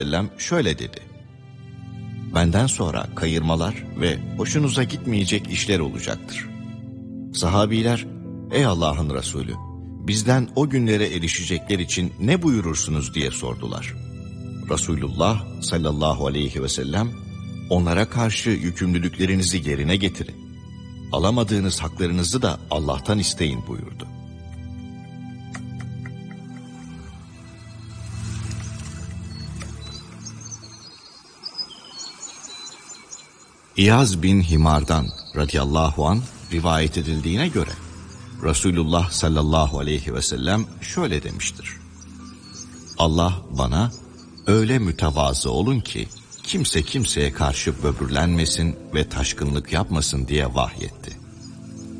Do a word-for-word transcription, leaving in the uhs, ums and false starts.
sellem şöyle dedi: benden sonra kayırmalar ve hoşunuza gitmeyecek işler olacaktır. Sahabiler, ey Allah'ın Resulü, bizden o günlere erişecekler için ne buyurursunuz diye sordular. Resulullah sallallahu aleyhi ve sellem, onlara karşı yükümlülüklerinizi yerine getirin. Alamadığınız haklarınızı da Allah'tan isteyin buyurdu. İyaz bin Himar'dan radıyallahu anh rivayet edildiğine göre Resulullah sallallahu aleyhi ve sellem şöyle demiştir: Allah bana öyle mütevazı olun ki kimse kimseye karşı böbürlenmesin ve taşkınlık yapmasın diye vahyetti.